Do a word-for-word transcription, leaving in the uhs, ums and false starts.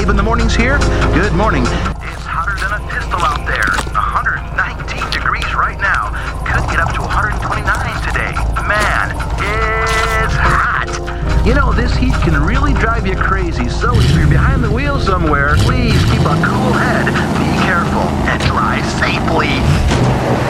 Dave in the mornings here. Good morning. It's hotter than a pistol out there. one hundred nineteen degrees right now. Could get up to one hundred twenty-nine today. Man, it's hot. You know, this heat can really drive you crazy, so if you're behind the wheel somewhere, please keep a cool head.